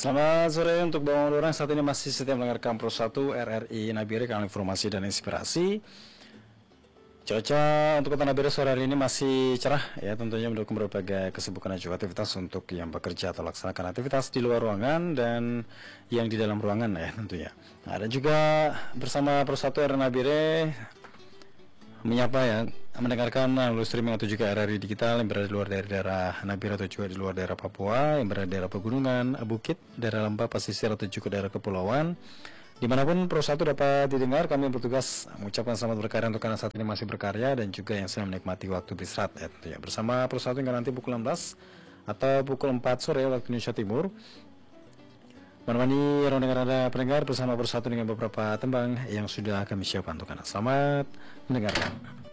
Selamat sore untuk Bang orang. Saat ini masih setia mendengarkan Pro 1 RRI Nabire, kanal informasi dan inspirasi. Cuaca untuk kota Nabire sore hari ini masih cerah ya, tentunya mendukung berbagai kesibukan dan juga aktivitas untuk yang bekerja atau laksanakan aktivitas di luar ruangan dan yang di dalam ruangan ya tentunya. Nah, dan juga bersama Pro 1 RRI Nabire menyapa ya, mendengarkan melalui streaming atau juga RRI digital yang berada di luar dari daerah Nabire atau juga di luar daerah Papua, yang berada di daerah pegunungan, bukit, daerah lembah, pesisir atau juga daerah kepulauan. Dimanapun Pro 1 dapat didengar, kami bertugas mengucapkan selamat berkarya untuk Anda saat ini masih berkarya dan juga yang sedang menikmati waktu beristirahat ya, tentunya. Bersama Pro 1 hingga nanti pukul 16 atau pukul 4 sore waktu Indonesia Timur, menemani ruang dengar Anda pendengar bersama Pro 1 dengan beberapa tembang yang sudah kami siapkan untuk Anda. Selamat mendengarkan.